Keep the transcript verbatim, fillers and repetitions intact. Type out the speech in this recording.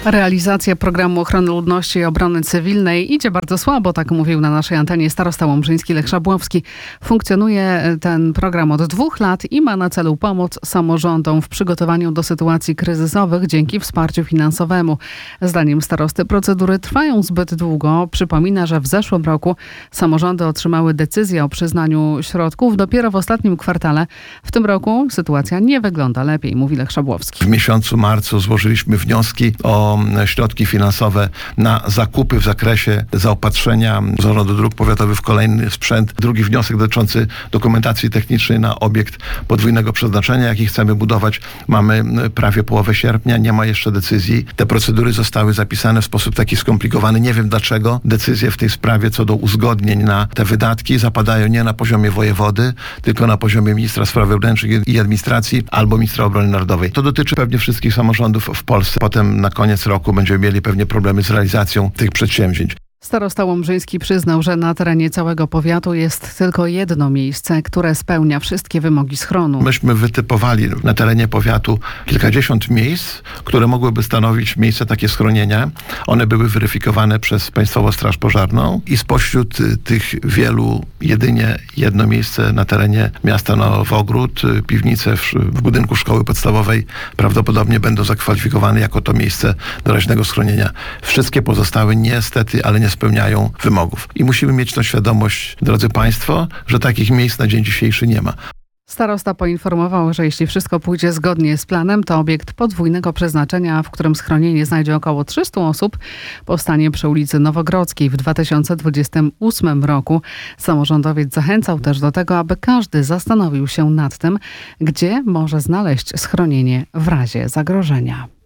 Realizacja programu ochrony ludności i obrony cywilnej idzie bardzo słabo, tak mówił na naszej antenie starosta łomżyński Lech Szabłowski. Funkcjonuje ten program od dwóch lat i ma na celu pomoc samorządom w przygotowaniu do sytuacji kryzysowych dzięki wsparciu finansowemu. Zdaniem starosty procedury trwają zbyt długo. Przypomina, że w zeszłym roku samorządy otrzymały decyzję o przyznaniu środków dopiero w ostatnim kwartale. W tym roku sytuacja nie wygląda lepiej, mówi Lech Szabłowski. W miesiącu marcu złożyliśmy wnioski o środki finansowe na zakupy w zakresie zaopatrzenia Zarządu Dróg Powiatowych w kolejny sprzęt. Drugi wniosek dotyczący dokumentacji technicznej na obiekt podwójnego przeznaczenia, jaki chcemy budować. Mamy prawie połowę sierpnia, nie ma jeszcze decyzji. Te procedury zostały zapisane w sposób taki skomplikowany. Nie wiem dlaczego. Decyzje w tej sprawie co do uzgodnień na te wydatki zapadają nie na poziomie wojewody, tylko na poziomie ministra spraw wewnętrznych i administracji albo ministra obrony narodowej. To dotyczy pewnie wszystkich samorządów w Polsce. Potem na koniec roku będziemy mieli pewnie problemy z realizacją tych przedsięwzięć. Starosta łomżyński przyznał, że na terenie całego powiatu jest tylko jedno miejsce, które spełnia wszystkie wymogi schronu. Myśmy wytypowali na terenie powiatu kilkadziesiąt miejsc, które mogłyby stanowić miejsce takie schronienia. One były weryfikowane przez Państwową Straż Pożarną i spośród tych wielu jedynie jedno miejsce na terenie miasta Nowogród, piwnice w, w budynku szkoły podstawowej prawdopodobnie będą zakwalifikowane jako to miejsce doraźnego schronienia. Wszystkie pozostałe niestety, ale nie spełniają wymogów. I musimy mieć tą świadomość, drodzy Państwo, że takich miejsc na dzień dzisiejszy nie ma. Starosta poinformował, że jeśli wszystko pójdzie zgodnie z planem, to obiekt podwójnego przeznaczenia, w którym schronienie znajdzie około trzystu osób, powstanie przy ulicy Nowogrodzkiej w dwa tysiące dwudziestym ósmym roku. Samorządowiec zachęcał też do tego, aby każdy zastanowił się nad tym, gdzie może znaleźć schronienie w razie zagrożenia.